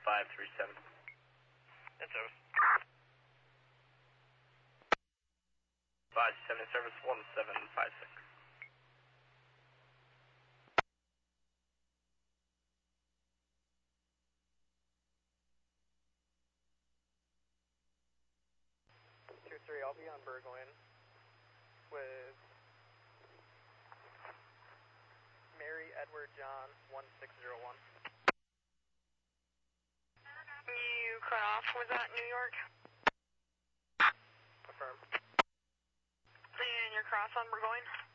537. In service. 570 in service 1756. I'll be on Burgoyne with Mary Edward John 1601. You cut off, was that New York? Affirm. And your cross on Burgoyne?